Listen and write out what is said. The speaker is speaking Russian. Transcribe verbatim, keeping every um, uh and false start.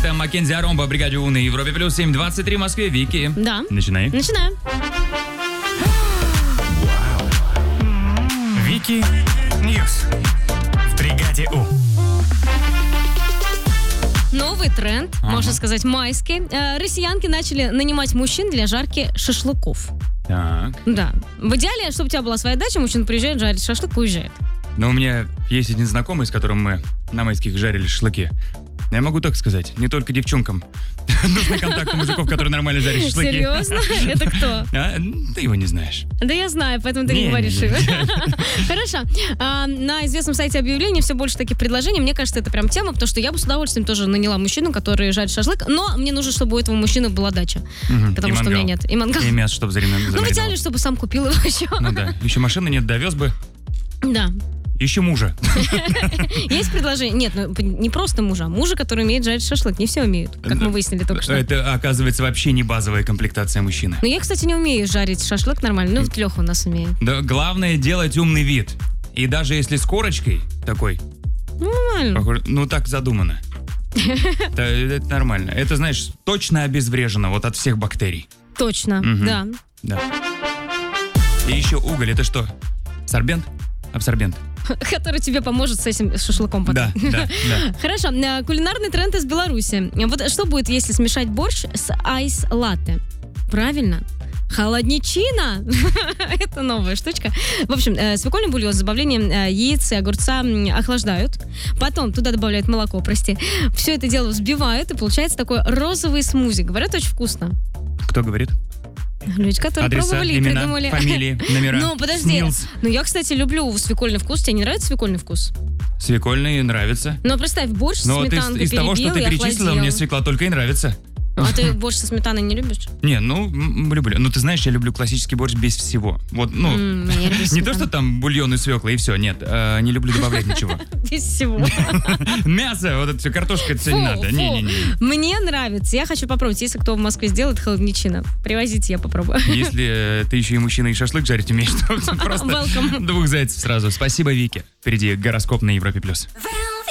Это Маккензи Аромба, бригаде У на Европе плюс семь двадцать три в Москве. Вики. Да. Начинай. Начинаем. Вики Ньюс в бригаде У. Новый тренд, Ага. можно сказать, майский. Э, Россиянки начали нанимать мужчин для жарки шашлыков. Так. Да. В идеале, чтобы у тебя была своя дача, мужчина приезжает, жарит шашлык и уезжает. Но у меня есть один знакомый, с которым мы на майских жарили шашлыки. Я могу так сказать, не только девчонкам нужны контакты мужиков, которые нормально жарят шашлыки. Серьезно? Это кто? А, ты его не знаешь. Да я знаю, поэтому ты не, Не, говоришь не, имя. не. Хорошо. А, на известном сайте объявлений все больше таких предложений. Мне кажется, это прям тема, потому что я бы с удовольствием тоже наняла мужчину, который жарит шашлык, но мне нужно, чтобы у этого мужчины была дача. Мгм. Потому И что у меня мангал. нет. И мангал. И мясо, чтобы замариновать. Ну, в идеале, чтобы сам купил его еще. Ну да. Еще машины нет, довез бы. Да. Ищу мужа. Есть предложение? Нет, ну не просто мужа, а мужа, который умеет жарить шашлык. Не все умеют, как мы выяснили только что. Это, оказывается, вообще не базовая комплектация мужчины. Но я, кстати, не умею жарить шашлык нормально. Ну, вот Леха у нас умеет. Да, главное делать умный вид. И даже если с корочкой такой, Нормально. похоже, ну так задумано. Это, это нормально. Это, знаешь, точно обезврежено вот от всех бактерий. Точно, Мгм. да. Да. И еще уголь, это что? Сорбент? Абсорбент. Который тебе поможет с этим шашлыком потом. Да, да, да. Хорошо, э, кулинарный тренд из Беларуси. Вот что будет, если смешать борщ с айс-латте? Правильно. Холодничина. Это новая штучка. В общем, э, свекольный бульон с добавлением э, яиц и огурца м, охлаждают. Потом туда добавляют молоко, прости. Все это дело взбивают, и получается такой розовый смузи. Говорят, очень вкусно. Кто говорит? Люди, которые Адреса, пробовали и имена, придумали. фамилии, номера. Ну, подожди. СНИЛС. Ну, я, кстати, люблю свекольный вкус. Тебе не нравится свекольный вкус? Свекольный нравится. Ну, представь, борщ с Но вот из, сметанкой из того, что перебил ты и перечислила, охладил. мне свекла только и нравится. А ты борщ со сметаной не любишь? Не, ну, м, люблю. Ну, ты знаешь, я люблю классический борщ без всего. Вот, ну, М, я люблю не сметану. то, что там бульон и свекла, и все, нет. а, не люблю добавлять ничего. Без всего. Мясо, вот это все, картошка, это все не Фу, надо. фу. Не-не-не. Мне нравится. Я хочу попробовать. Если кто в Москве сделает холодничина, привозите, я попробую. Если э, ты еще и мужчина, и шашлык жарить умеешь, то просто Welcome. двух зайцев сразу. Спасибо, Вики. Впереди гороскоп на Европе+. плюс.